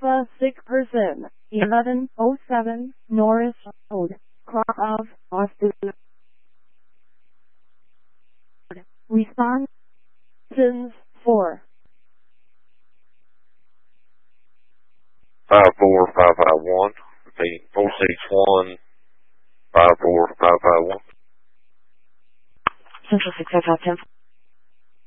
a sick person. 1107 Norris Road, Krakow, Austria. Response 4. 54551. Repeating 461 54551. Central 6 Hotel 10.